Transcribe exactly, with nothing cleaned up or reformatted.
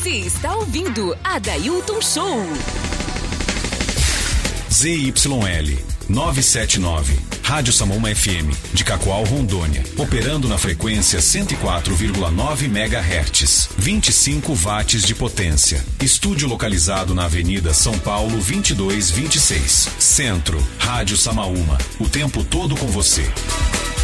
Você está ouvindo Adailton Show. Z Y L novecentos e setenta e nove, Rádio Samoma F M, de Cacoal, Rondônia, operando na frequência cento e quatro vírgula nove megahertz, vinte e cinco watts de potência. Estúdio localizado na Avenida São Paulo vinte e dois vinte e seis, Centro. Rádio Samaúma, o tempo todo com você.